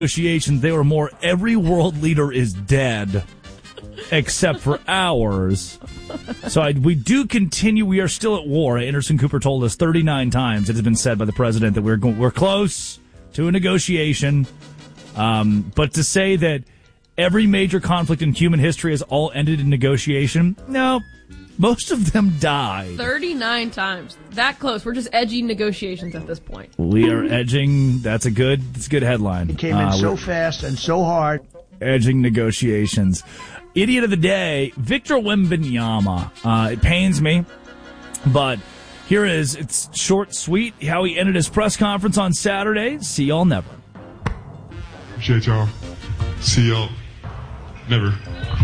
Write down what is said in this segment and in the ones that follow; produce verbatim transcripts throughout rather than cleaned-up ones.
negotiations, they were more every world leader is dead except for ours. So I, we do continue. We are still at war. Anderson Cooper told us thirty-nine times it has been said by the president that we're go- we're close to a negotiation. Um, but to say that every major conflict in human history has all ended in negotiation, no. Most of them died. thirty-nine times. That close. We're just edging negotiations at this point. We are edging. That's a good, that's a good headline. It came in uh, so fast and so hard. Edging negotiations. Idiot of the day, Victor Wembanyama. Uh, it pains me, but here is, it's short, sweet, how he ended his press conference on Saturday. See y'all never. Appreciate y'all. See y'all never.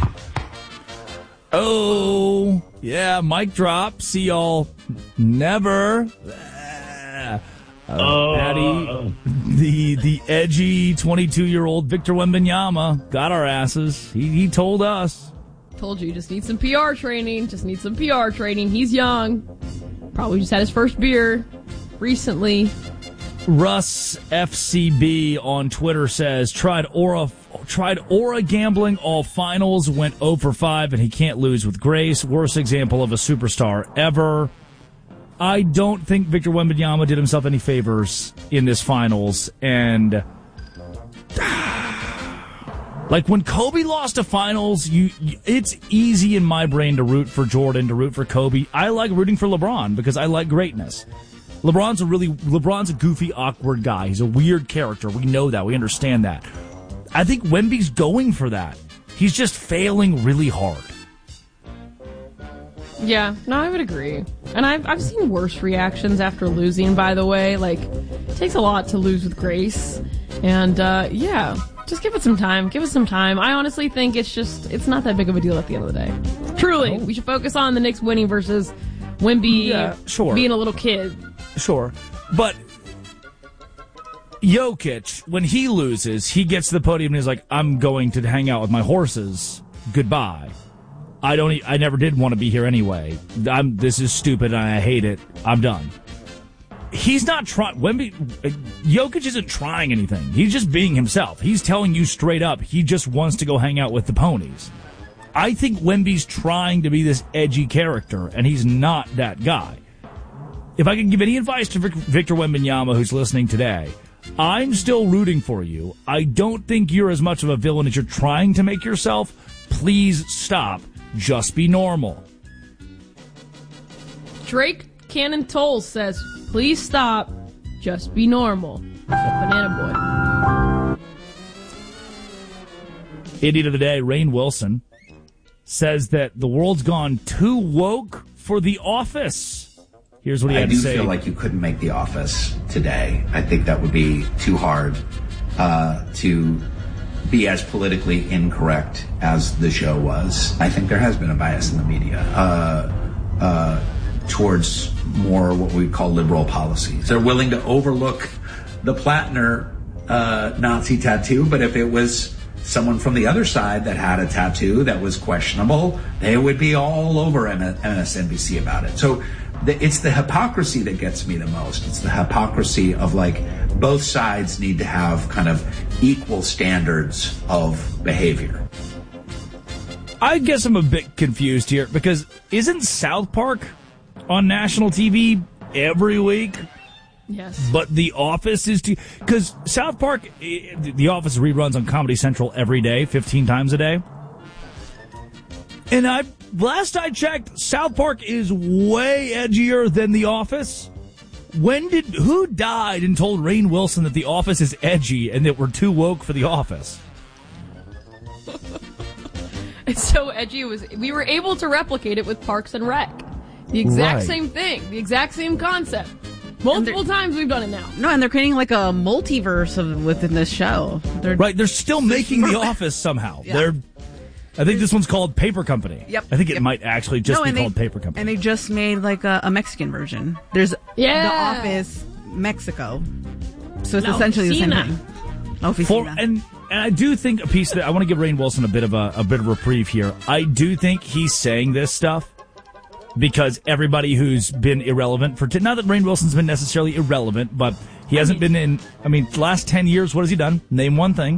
Oh, yeah, mic drop. See y'all never. Uh, oh. Patty, the the edgy twenty-two-year-old Victor Wembanyama got our asses. He, he told us. Told you, just need some P R training. Just need some P R training. He's young. Probably just had his first beer recently. Russ F C B on Twitter says, tried Aura tried Aura gambling all finals, went oh for five, and he can't lose with grace. Worst example of a superstar ever. I don't think Victor Wembanyama did himself any favors in this finals. And like when Kobe lost a finals, you, it's easy in my brain to root for Jordan, to root for Kobe. I like rooting for LeBron because I like greatness. LeBron's a really, LeBron's a goofy, awkward guy. He's a weird character. We know that. We understand that. I think Wemby's going for that. He's just failing really hard. Yeah, no, I would agree. And I've I've seen worse reactions after losing, by the way. Like, it takes a lot to lose with grace. And, uh, yeah, just give it some time. Give it some time. I honestly think it's just, it's not that big of a deal at the end of the day. Truly, oh. We should focus on the Knicks winning versus Wemby yeah, sure. being a little kid. Sure. But Jokic, when he loses, he gets to the podium and he's like, I'm going to hang out with my horses. Goodbye. I don't. I never did want to be here anyway. I'm, this is stupid and I hate it. I'm done. He's not trying. Wemby, Jokic isn't trying anything. He's just being himself. He's telling you straight up he just wants to go hang out with the ponies. I think Wemby's trying to be this edgy character, and he's not that guy. If I can give any advice to Victor Wembanyama, who's listening today, I'm still rooting for you. I don't think you're as much of a villain as you're trying to make yourself. Please stop. Just be normal. Drake Cannon Toll says, please stop. Just be normal. Banana Boy. Idiot of the day, Rainn Wilson, says that the world's gone too woke for The Office. Here's what he had to say. I do feel like you couldn't make The Office today. I think that would be too hard uh, to be as politically incorrect as the show was. I think there has been a bias in the media uh, uh, towards more what we call liberal policies. They're willing to overlook the Platner uh, Nazi tattoo, but if it was someone from the other side that had a tattoo that was questionable, they would be all over M S N B C about it. So the, it's the hypocrisy that gets me the most. It's the hypocrisy of, like, both sides need to have kind of equal standards of behavior. I guess I'm a bit confused here because isn't South Park on national T V every week? Yes. But The Office is too, because South Park, The Office reruns on Comedy Central every day, fifteen times a day. And I, last I checked, South Park is way edgier than The Office. When did, who died and told Rainn Wilson that The Office is edgy and that we're too woke for The Office? It's so edgy. It was, we were able to replicate it with Parks and Rec. The exact Right. same thing. The exact same concept. Multiple times we've done it now. No, and they're creating like a multiverse of within this show. They're, Right, they're still making The Office somehow. Yeah. They're, I think this one's called Paper Company. Yep. I think it Yep. might actually just no, be and called they, Paper Company. And they just made like a, a Mexican version. There's Yeah. The Office Mexico. So it's La essentially Oficina. the same thing. Oficina. For, and and I do think a piece that I want to give Rainn Wilson a bit of a, a bit of a reprieve here. I do think he's saying this stuff because everybody who's been irrelevant for t- not that Rainn Wilson's been necessarily irrelevant, but He hasn't been in, I mean, the last ten years, what has he done? Name one thing.